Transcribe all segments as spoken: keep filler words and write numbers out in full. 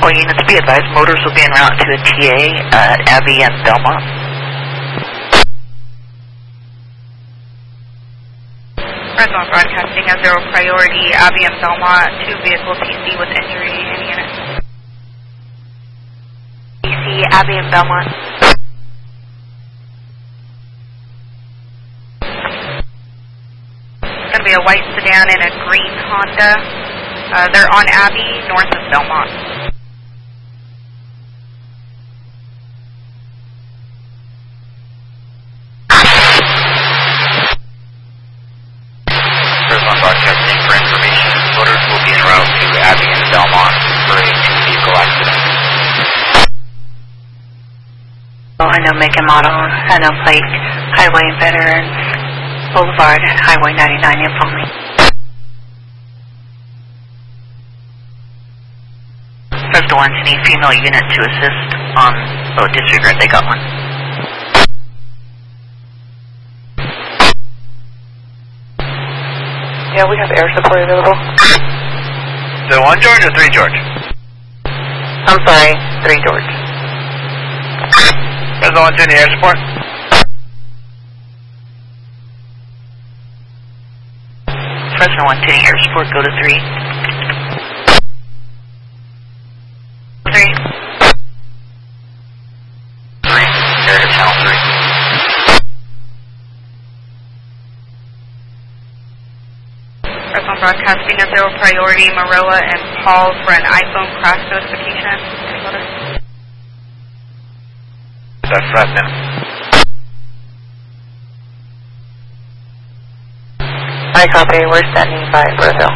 All units be advised, motors will be en route to a T A at Abbey and Belmont. Fresno broadcasting as zero priority, Abbey and Belmont, two vehicles T C with injury in unit. T C, Abbey and Belmont. It's going to be a white sedan and a green Honda. Uh, they're on Abbey, north of Belmont. Fresno broadcasting for information. Motors will be en route to Abbey and Belmont for a two-vehicle accident. Oh, I know make and model, I know plate, Highway Veterans Boulevard, Highway ninety-nine, info me. Fresno wants any female unit to assist on, oh, disregard, they got one. Yeah, we have air support available. The one George or three George? I'm sorry, three George. Fresno one twenty air support. Fresno one ten air support, go to three. Three. Three, air to channel three. Fresno broadcasting as zero priority, Maroa and Paul for an iPhone crash notification. That's right now. I copy, we're standing by Brazil.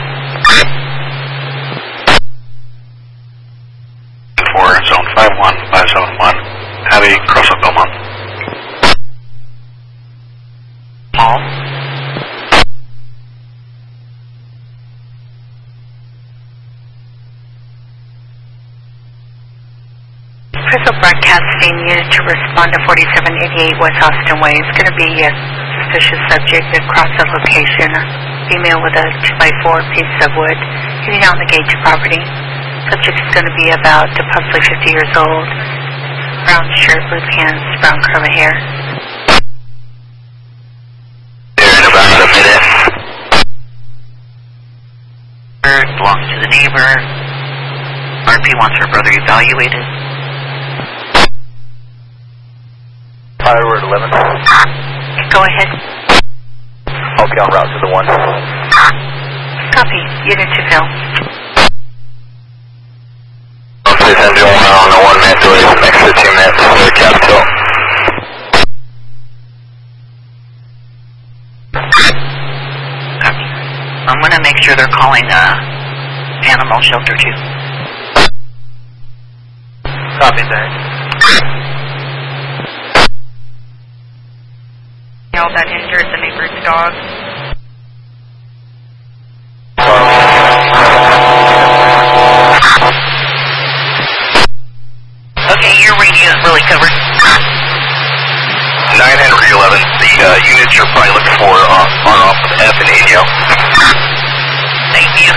For zone five one by zone one, Abbey, cross up Belmont. Paul? Fresno broadcasting unit to respond to forty-seven eighty-eight West Austin Way. It's going to be a suspicious subject across the location. A female with a two by four piece of wood hitting on the Gage property. Subject is going to be about possibly fifty years old. Brown shirt, blue pants, brown curly hair. There in about a minute. Belongs to the neighbor. R P wants her brother evaluated. Firewood eleven. Go ahead. Okay, en route to the one. Copy. Unit to fill. Okay, send you on the one minute delay for the next fifteen minutes for the capital. Copy. I'm going to make sure they're calling uh, animal shelter too. Copy that. Male that injured the neighbor's dog. Okay, your radio is really covered. nine Henry eleven, the uh, units you're probably looking for are, are off of F and Inyo. Thank you.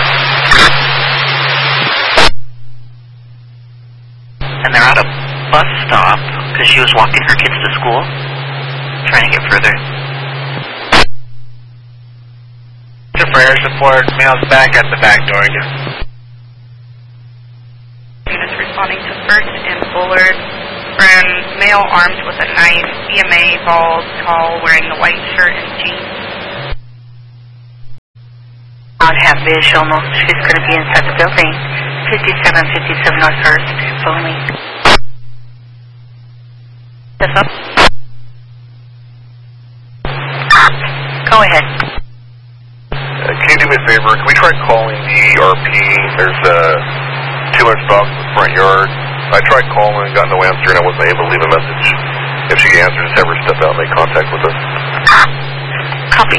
And they're at a bus stop because she was walking her kids to school. Trying to get further. For air support, male's back at the back door again. Units responding to First and Bullard. Friend, male armed with a knife, B M A, bald, tall, wearing a white shirt and jeans. I don't have visual. She's going to be inside the building. fifty-seven fifty-seven North First. Follow me. Yes, up. Go ahead. Uh, can you do me a favor? Can we try calling the R P? There's a uh, two hundred stops in the front yard. I tried calling and got no answer, and I wasn't able to leave a message. If she can answer, just have her step out and make contact with us. Copy.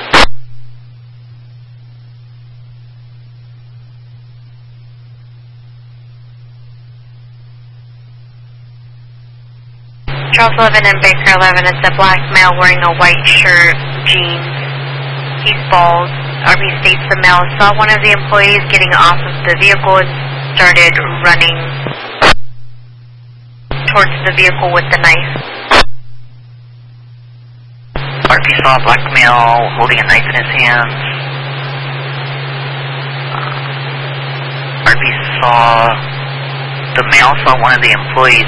Charles eleven and Baker eleven, it's a black male wearing a white shirt, jeans. He's bald. R B states the male saw one of the employees getting off of the vehicle started running towards the vehicle with the knife. R P saw a black male holding a knife in his hands. Uh, R P saw, the male saw one of the employees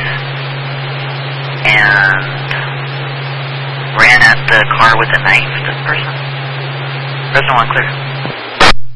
and ran at the car with a knife. This person. Person one clear.